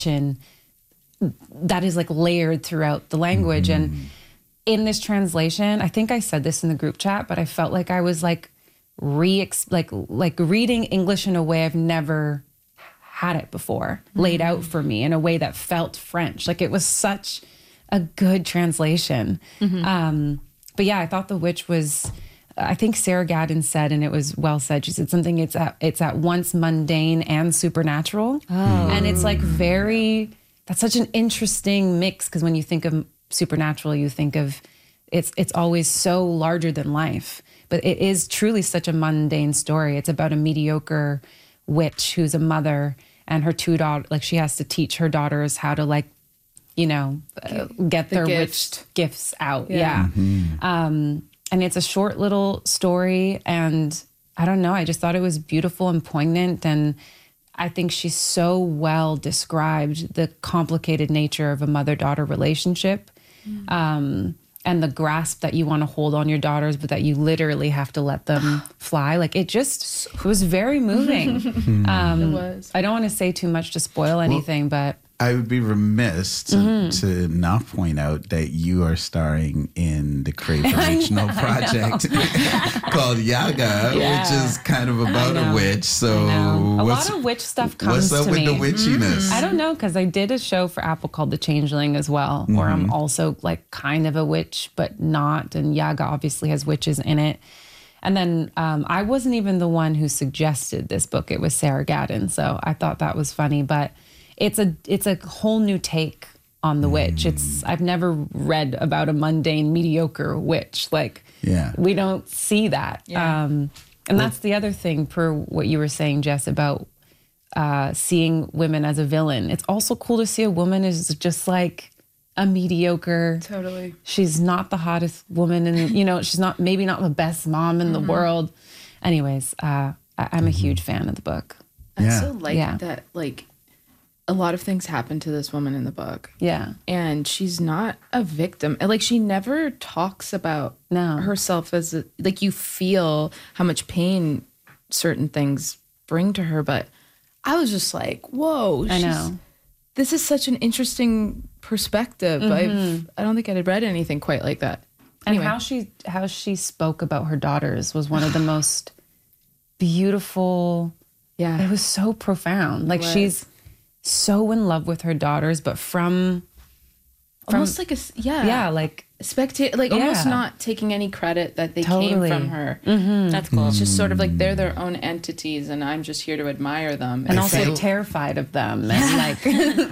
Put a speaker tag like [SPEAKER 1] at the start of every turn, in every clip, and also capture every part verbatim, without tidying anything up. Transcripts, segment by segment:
[SPEAKER 1] that is like layered throughout the language. Mm-hmm. And in this translation, I think I said this in the group chat, but I felt like I was like re like like reading English in a way I've never had it before, mm-hmm. laid out for me in a way that felt French. Like it was such a good translation. Mm-hmm. Um, but yeah, I thought The Witch was, I think Sarah Gadon said, and it was well said, she said something, it's at, it's at once mundane and supernatural. Oh. And it's like very, that's such an interesting mix, because when you think of supernatural, you think of, it's it's always so larger than life. But it is truly such a mundane story. It's about a mediocre witch who's a mother, and her two daughters, like she has to teach her daughters how to like, you know, uh, get the their gifts. witched gifts out. Yeah. yeah. Mm-hmm. Um, and it's a short little story, and I don't know, I just thought it was beautiful and poignant, and I think she so well described the complicated nature of a mother-daughter relationship, mm. um, and the grasp that you want to hold on your daughters, but that you literally have to let them fly. Like it just, it was very moving. um, it was. I don't want to say too much to spoil anything, well, but
[SPEAKER 2] I would be remiss to, mm-hmm. to not point out that you are starring in the Crave Original project called Yaga, yeah. which is kind of about a witch. So
[SPEAKER 1] a lot of witch stuff comes to me.
[SPEAKER 2] What's up with the witchiness?
[SPEAKER 1] Mm-hmm. I don't know, because I did a show for Apple called The Changeling as well, mm-hmm. where I'm also like kind of a witch, but not. And Yaga obviously has witches in it. And then um, I wasn't even the one who suggested this book. It was Sarah Gadon. So I thought that was funny, but It's a it's a whole new take on the witch. It's I've never read about a mundane, mediocre witch. Like,
[SPEAKER 2] yeah.
[SPEAKER 1] we don't see that. Yeah. Um, and well, that's the other thing, per what you were saying, Jess, about uh, seeing women as a villain. It's also cool to see a woman as just like a mediocre.
[SPEAKER 3] Totally.
[SPEAKER 1] She's not the hottest woman, and you know, she's not maybe not the best mom in mm-hmm. the world. Anyways, uh, I, I'm a huge fan of the book.
[SPEAKER 3] I yeah. also like yeah. that, like, a lot of things happen to this woman in the book.
[SPEAKER 1] Yeah.
[SPEAKER 3] And she's not a victim. Like, she never talks about
[SPEAKER 1] no.
[SPEAKER 3] herself as, a, like, you feel how much pain certain things bring to her. But I was just like, whoa.
[SPEAKER 1] I know.
[SPEAKER 3] This is such an interesting perspective. Mm-hmm. I've, I don't think I had read anything quite like that. Anyway.
[SPEAKER 1] And how she, how she spoke about her daughters was one of the most beautiful.
[SPEAKER 3] Yeah.
[SPEAKER 1] It was so profound. Like, she's so in love with her daughters, but from, from
[SPEAKER 3] almost like a yeah
[SPEAKER 1] yeah like
[SPEAKER 3] spectate like yeah. almost not taking any credit that they
[SPEAKER 1] totally.
[SPEAKER 3] came from her.
[SPEAKER 1] Mm-hmm.
[SPEAKER 3] That's cool. Mm-hmm. It's just sort of like they're their own entities, and I'm just here to admire them,
[SPEAKER 1] and I also feel terrified of them. And like,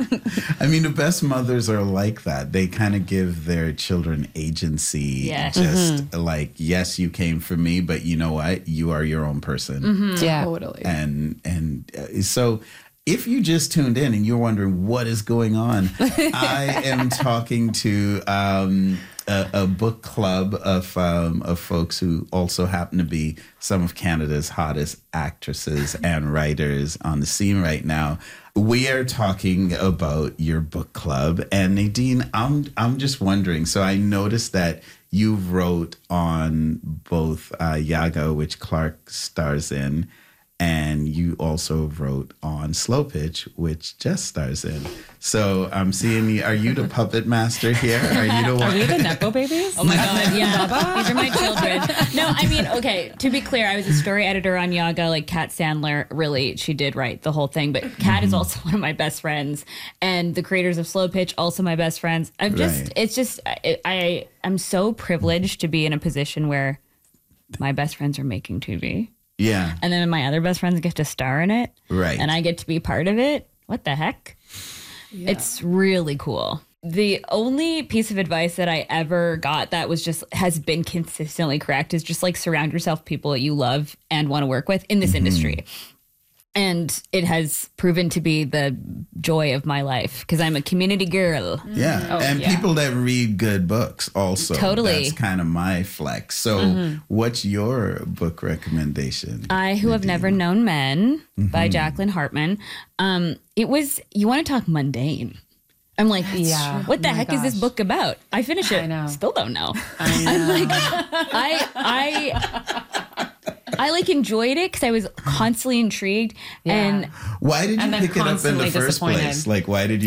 [SPEAKER 2] I mean, the best mothers are like that. They kind of give their children agency.
[SPEAKER 3] Yeah.
[SPEAKER 2] Just
[SPEAKER 1] mm-hmm.
[SPEAKER 2] like, yes, you came from me, but you know what? You are your own person.
[SPEAKER 3] Mm-hmm.
[SPEAKER 1] Yeah,
[SPEAKER 3] totally.
[SPEAKER 2] And and uh, so. If you just tuned in and you're wondering what is going on, I am talking to um, a, a book club of um, of folks who also happen to be some of Canada's hottest actresses and writers on the scene right now. We are talking about your book club, and Nadine, I'm I'm just wondering. So I noticed that you wrote on both uh, Yaga, which Clark stars in, and you also wrote on Slow Pitch, which Jess stars in. So I'm seeing you. Are you the puppet master here? Are you the one?
[SPEAKER 1] Are we the Nepo babies?
[SPEAKER 4] Oh my God, yeah. These are my children. No, I mean, okay, to be clear, I was a story editor on Yaga. Like, Kat Sandler, really, she did write the whole thing. But Kat mm-hmm. is also one of my best friends. And the creators of Slow Pitch, also my best friends. I'm just, right. it's just, I, I, I'm so privileged to be in a position where my best friends are making T V.
[SPEAKER 2] Yeah.
[SPEAKER 4] And then my other best friends get to star in it.
[SPEAKER 2] Right.
[SPEAKER 4] And I get to be part of it. What the heck? Yeah. It's really cool. The only piece of advice that I ever got that was just has been consistently correct is just like surround yourself with people that you love and want to work with in this mm-hmm. industry. And it has proven to be the joy of my life because I'm a community girl.
[SPEAKER 2] Yeah. Oh, and yeah. people that read good books also.
[SPEAKER 4] Totally.
[SPEAKER 2] That's kind of my flex. So mm-hmm. what's your book recommendation?
[SPEAKER 4] I Who Nadine? Have Never Known Men mm-hmm. by Jacqueline Hartman. Um, it was, you want to talk mundane. I'm like,
[SPEAKER 1] yeah.
[SPEAKER 4] what the
[SPEAKER 1] oh
[SPEAKER 4] heck
[SPEAKER 1] gosh.
[SPEAKER 4] is this book about? I finish it.
[SPEAKER 1] I know.
[SPEAKER 4] Still don't know.
[SPEAKER 1] I know.
[SPEAKER 4] I'm like, I, I, I like enjoyed it because I was constantly intrigued.
[SPEAKER 1] Yeah.
[SPEAKER 4] And
[SPEAKER 2] why did you
[SPEAKER 1] and
[SPEAKER 2] pick it up in the first place? Like, why did you?